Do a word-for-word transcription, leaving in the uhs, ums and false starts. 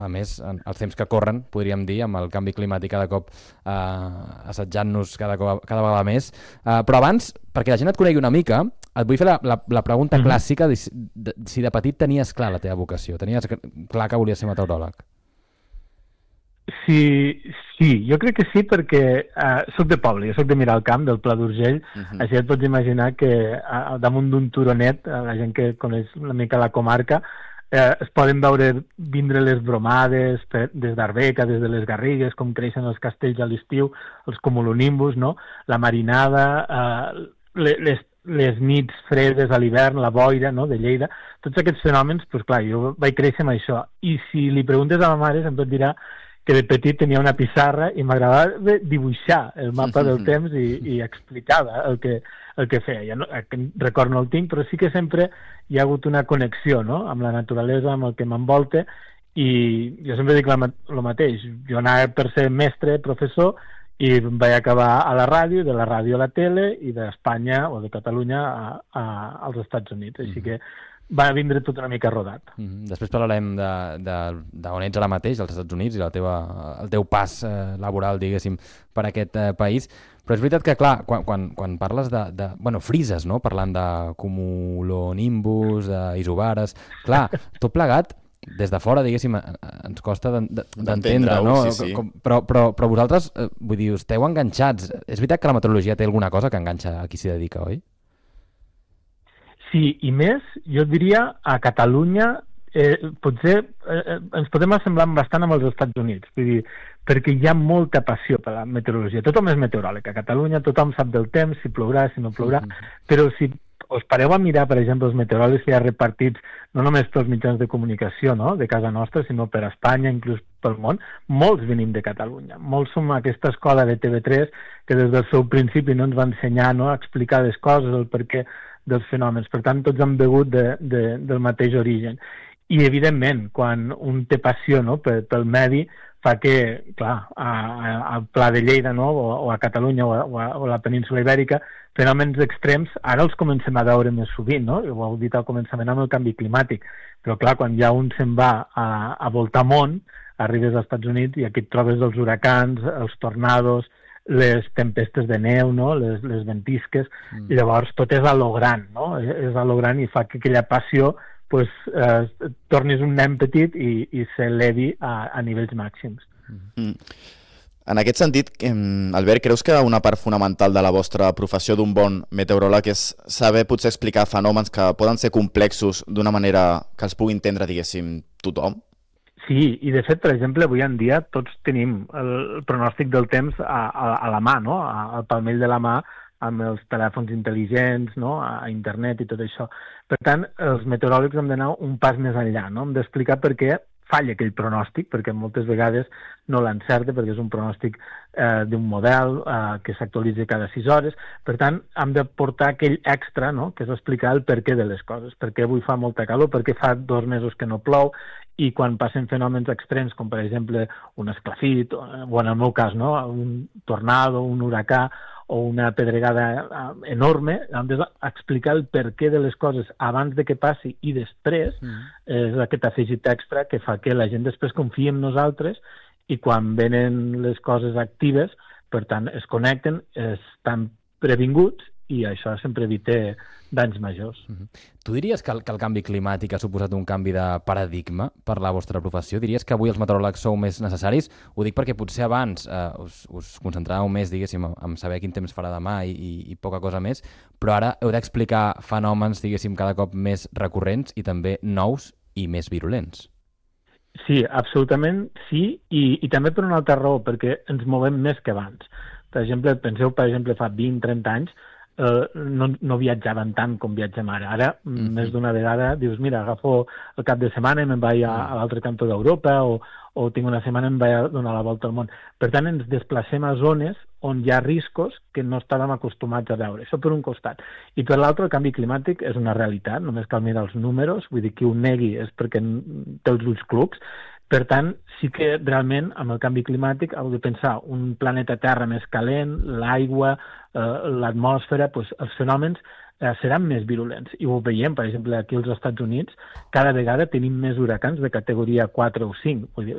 a més, en els temps que corren, podríem dir, amb el canvi climàtic cada cop eh, assetjant-nos cada, cada vegada més. Eh, però abans, perquè la gent et conegui una mica, et vull fer la, la, la pregunta mm-hmm. clàssica de, de, si de petit tenies clar la teva vocació, tenies clar que volies ser meteoròleg. Sí, sí, jo crec que sí, perquè uh, soc de poble, jo soc de Miralcamp, del Pla d'Urgell, uh-huh. Així et pots imaginar que uh, damunt d'un turonet, uh, la gent que coneix una mica la comarca, uh, es poden veure vindre les bromades per, des d'Arbeca, des de les Garrigues, com creixen els castells a l'estiu, els cumulonimbus, no? La marinada, uh, les, les nits fredes a l'hivern, la boira, no?, de Lleida, tots aquests fenòmens, doncs clar, jo vaig créixer amb això. I si li preguntes a ma mare, sempre et dirà que de petit tenia una pissarra i m'agradava dibuixar el mapa del temps i, i explicava el que, el que feia. Ja no, record no el tinc, però sí que sempre hi ha hagut una connexió, no?, amb la naturalesa, amb el que m'envolta, i jo sempre dic el mateix. Jo anava per ser mestre, professor, i vaig acabar a la ràdio, de la ràdio a la tele, i d'Espanya o de Catalunya a, a, als Estats Units. Així que va vindre tot una mica rodat. Mm-hmm. Després parlarem d'on ets ara mateix, als Estats Units, i la teva, el teu pas eh, laboral, diguéssim, per aquest eh, país. Però és veritat que, clar, quan, quan, quan parles de, de... Bueno, frises, no?, parlant de cumulonimbus, d'isobares... Clar, tot plegat, des de fora, diguéssim, ens costa d'entendre, no? Sí, sí. Com, però, però, però vosaltres, eh, vull dir, esteu enganxats. És veritat que la meteorologia té alguna cosa que enganxa a qui s'hi dedica, oi? Sí, i més, jo diria, a Catalunya, eh, potser eh, ens podem assemblar bastant amb els Estats Units, vull dir, perquè hi ha molta passió per la meteorologia. Tothom és meteoròleg a Catalunya, tothom sap del temps, si plourà, si no plourà, mm-hmm. però si us pareu a mirar, per exemple, els meteoròlegs que hi ha repartits, no només pels mitjans de comunicació, no?, de casa nostra, sinó per Espanya, inclús pel món, molts venim de Catalunya. Molts som aquesta escola de T V tres que des del seu principi no ens va ensenyar, no?, a explicar les coses, el perquè dels fenòmens. Per tant, tots han begut de, de, del mateix origen. I, evidentment, quan un té passió, no?, pel, pel medi, fa que, clar, al Pla de Lleida, no?, o, o a Catalunya o a, o a la península Ibèrica, fenòmens extrems, ara els comencem a veure més sovint, no? Ho heu dit al començament amb el canvi climàtic, però clar, quan ja un se'n va a, a voltar món, arribes als Estats Units i aquí et trobes els huracans, els tornados, les tempestes de neu, no?, les, les ventisques, mm. i llavors tot és a lo gran, no?, és a lo gran i fa que aquella passió pues, eh, tornis un nen petit i, i s'elevi a, a nivells màxims. Mm. En aquest sentit, Albert, creus que una part fonamental de la vostra professió d'un bon meteoròleg és saber potser explicar fenòmens que poden ser complexos d'una manera que els pugui entendre, diguéssim, tothom? Sí, i de fet, per exemple, avui en dia tots tenim el pronòstic del temps a, a, a la mà, no?, al palmell de la mà, amb els telèfons intel·ligents, no?, a internet i tot això. Per tant, els meteoròlegs hem d'anar un pas més enllà, no?, hem d'explicar per què falla aquell pronòstic, perquè moltes vegades no l'encerta, perquè és un pronòstic eh, d'un model eh, que s'actualitza cada sis hores. Per tant, hem de portar aquell extra, no?, que és explicar el perquè de les coses, per què avui fa molta calor, per què fa dos mesos que no plou, i quan passen fenòmens extrems, com per exemple un esclafit, o, o en el meu cas, no?, un tornado, un huracà, o una pedregada enorme, hem d'explicar el perquè de les coses abans de que passi i després, mm. és aquest afegit extra que fa que la gent després confia en nosaltres i quan venen les coses actives, per tant, es connecten, estan previnguts i això sempre evita danys majors. Mm-hmm. Tu diries que el, que el canvi climàtic ha suposat un canvi de paradigma per la vostra professió? Diries que avui els meteoròlegs sou més necessaris? Ho dic perquè potser abans eh, us, us concentràveu més, diguéssim, en saber quin temps farà demà i, i, i poca cosa més, però ara heu d'explicar fenòmens, diguéssim, cada cop més recurrents i també nous i més virulents. Sí, absolutament sí, i, i també per una altra raó, perquè ens movem més que abans. Per exemple, penseu, per exemple, fa vint a trenta anys, Uh, no, no viatjaven tant com viatgem ara. Ara, mm-hmm. més d'una vegada, dius, mira, agafo el cap de setmana i me'n vaig a, a l'altre cantó d'Europa o, o tinc una setmana i em vaig a donar la volta al món. Per tant, ens desplacem a zones on hi ha riscos que no estàvem acostumats a veure. Això per un costat. I per l'altre, el canvi climàtic és una realitat, només cal mirar els números, vull dir, qui ho negui és perquè té els ulls clucs. Per tant, sí que realment amb el canvi climàtic heu de pensar un planeta Terra més calent, l'aigua, eh, l'atmosfera, doncs els fenòmens eh, seran més virulents. I ho veiem, per exemple, aquí als Estats Units, cada vegada tenim més huracans de categoria quatre o cinc. Vull dir,